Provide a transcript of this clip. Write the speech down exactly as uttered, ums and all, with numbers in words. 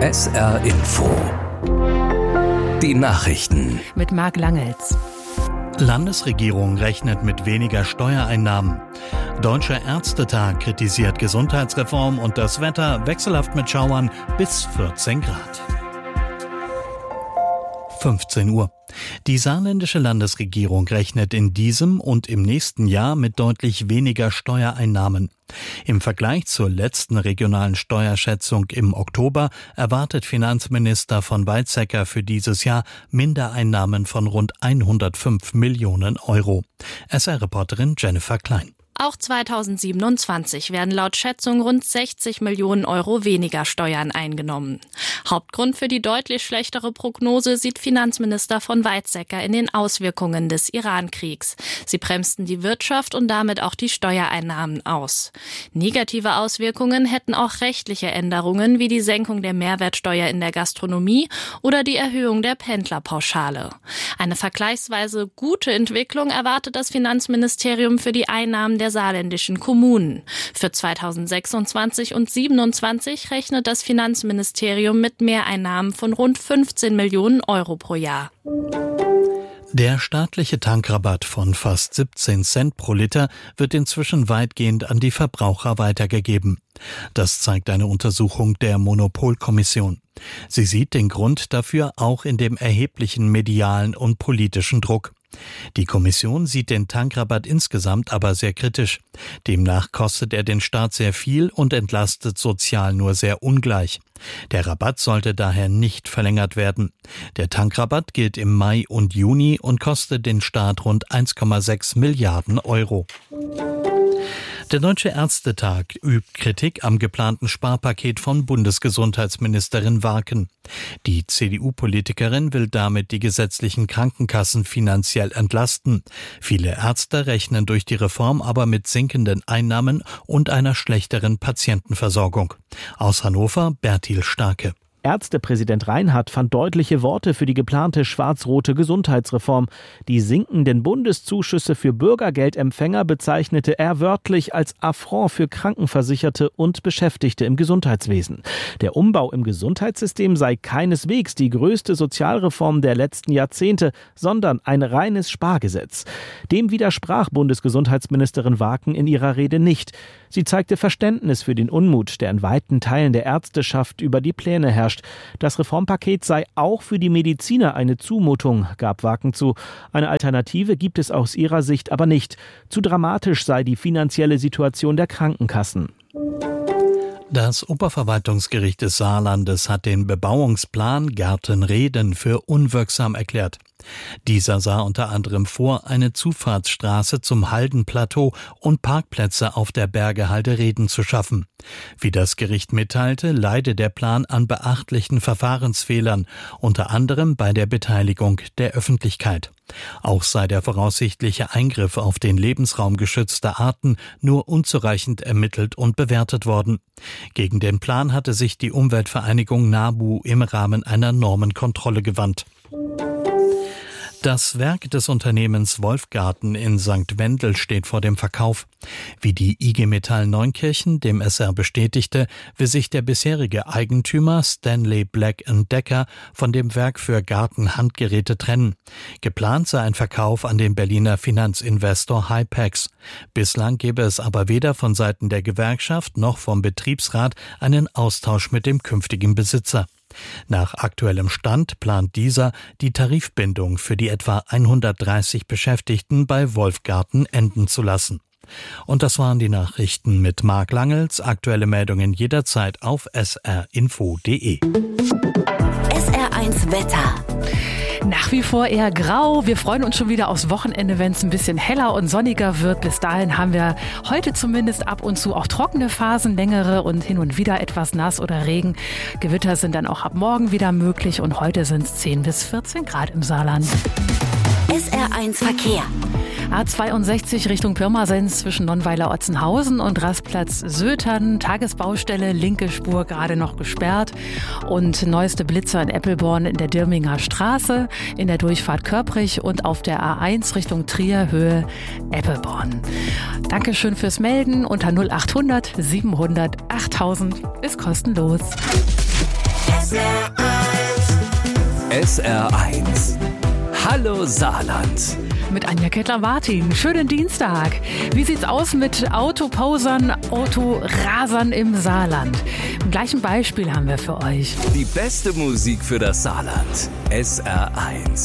S R Info. Die Nachrichten. Mit Marc Langels. Landesregierung rechnet mit weniger Steuereinnahmen. Deutscher Ärztetag kritisiert Gesundheitsreform und das Wetter wechselhaft mit Schauern bis vierzehn Grad. fünfzehn Uhr. Die saarländische Landesregierung rechnet in diesem und im nächsten Jahr mit deutlich weniger Steuereinnahmen. Im Vergleich zur letzten regionalen Steuerschätzung im Oktober erwartet Finanzminister von Weizsäcker für dieses Jahr Mindereinnahmen von rund hundertfünf Millionen Euro. S R-Reporterin Jennifer Klein. Auch zweitausendsiebenundzwanzig werden laut Schätzung rund sechzig Millionen Euro weniger Steuern eingenommen. Hauptgrund für die deutlich schlechtere Prognose sieht Finanzminister von Weizsäcker in den Auswirkungen des Iran-Kriegs. Sie bremsten die Wirtschaft und damit auch die Steuereinnahmen aus. Negative Auswirkungen hätten auch rechtliche Änderungen wie die Senkung der Mehrwertsteuer in der Gastronomie oder die Erhöhung der Pendlerpauschale. Eine vergleichsweise gute Entwicklung erwartet das Finanzministerium für die Einnahmen der saarländischen Kommunen. Für zweitausendsechsundzwanzig und siebenundzwanzig rechnet das Finanzministerium mit Mehreinnahmen von rund fünfzehn Millionen Euro pro Jahr. Der staatliche Tankrabatt von fast siebzehn Cent pro Liter wird inzwischen weitgehend an die Verbraucher weitergegeben. Das zeigt eine Untersuchung der Monopolkommission. Sie sieht den Grund dafür auch in dem erheblichen medialen und politischen Druck. Die Kommission sieht den Tankrabatt insgesamt aber sehr kritisch. Demnach kostet er den Staat sehr viel und entlastet sozial nur sehr ungleich. Der Rabatt sollte daher nicht verlängert werden. Der Tankrabatt gilt im Mai und Juni und kostet den Staat rund eins Komma sechs Milliarden Euro. Der Deutsche Ärztetag übt Kritik am geplanten Sparpaket von Bundesgesundheitsministerin Warken. Die C D U-Politikerin will damit die gesetzlichen Krankenkassen finanziell entlasten. Viele Ärzte rechnen durch die Reform aber mit sinkenden Einnahmen und einer schlechteren Patientenversorgung. Aus Hannover Bertil Starke. Ärztepräsident Reinhardt fand deutliche Worte für die geplante schwarz-rote Gesundheitsreform. Die sinkenden Bundeszuschüsse für Bürgergeldempfänger bezeichnete er wörtlich als Affront für Krankenversicherte und Beschäftigte im Gesundheitswesen. Der Umbau im Gesundheitssystem sei keineswegs die größte Sozialreform der letzten Jahrzehnte, sondern ein reines Spargesetz. Dem widersprach Bundesgesundheitsministerin Warken in ihrer Rede nicht. Sie zeigte Verständnis für den Unmut, der in weiten Teilen der Ärzteschaft über die Pläne herrscht. Das Reformpaket sei auch für die Mediziner eine Zumutung, gab Warken zu. Eine Alternative gibt es aus ihrer Sicht aber nicht. Zu dramatisch sei die finanzielle Situation der Krankenkassen. Das Oberverwaltungsgericht des Saarlandes hat den Bebauungsplan Gartenreden für unwirksam erklärt. Dieser sah unter anderem vor, eine Zufahrtsstraße zum Haldenplateau und Parkplätze auf der Bergehalde Reden zu schaffen. Wie das Gericht mitteilte, leide der Plan an beachtlichen Verfahrensfehlern, unter anderem bei der Beteiligung der Öffentlichkeit. Auch sei der voraussichtliche Eingriff auf den Lebensraum geschützter Arten nur unzureichend ermittelt und bewertet worden. Gegen den Plan hatte sich die Umweltvereinigung NABU im Rahmen einer Normenkontrolle gewandt. Das Werk des Unternehmens Wolfgarten in Sankt Wendel steht vor dem Verkauf. Wie die I G Metall Neunkirchen dem S R bestätigte, will sich der bisherige Eigentümer Stanley Black and Decker von dem Werk für Gartenhandgeräte trennen. Geplant sei ein Verkauf an den Berliner Finanzinvestor Hypex. Bislang gäbe es aber weder von Seiten der Gewerkschaft noch vom Betriebsrat einen Austausch mit dem künftigen Besitzer. Nach aktuellem Stand plant dieser, die Tarifbindung für die etwa hundertdreißig Beschäftigten bei Wolfgarten enden zu lassen. Und das waren die Nachrichten mit Marc Langels. Aktuelle Meldungen jederzeit auf s r info punkt d e. S R eins Wetter. Nach wie vor eher grau. Wir freuen uns schon wieder aufs Wochenende, wenn es ein bisschen heller und sonniger wird. Bis dahin haben wir heute zumindest ab und zu auch trockene Phasen, längere und hin und wieder etwas nass oder Regen. Gewitter sind dann auch ab morgen wieder möglich und heute sind es zehn bis vierzehn Grad im Saarland. S R eins Verkehr. A zweiundsechzig Richtung Pirmasens zwischen Nonnweiler-Otzenhausen und Rastplatz Sötern. Tagesbaustelle, linke Spur gerade noch gesperrt. Und neueste Blitzer in Eppelborn in der Dirminger Straße, in der Durchfahrt Körprich und auf der A eins Richtung Trier, Höhe Eppelborn. Dankeschön fürs Melden unter null achthundert siebenhundert achttausend ist kostenlos. S R eins. Hallo Saarland. Mit Anja Kettler-Wartin. Schönen Dienstag. Wie sieht's aus mit Autopausern, Autorasern im Saarland? Im gleichen Beispiel haben wir für euch. Die beste Musik für das Saarland. S R eins.